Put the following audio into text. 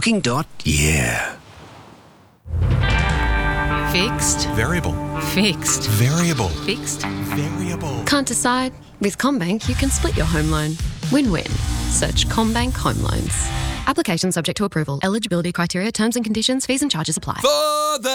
Booking.yeah. Fixed. Variable. Fixed. Variable. Fixed. Variable. Can't decide? With CommBank, you can split your home loan. Win-win. Search CommBank Home Loans. Application subject to approval. Eligibility criteria, terms and conditions, fees and charges apply. For the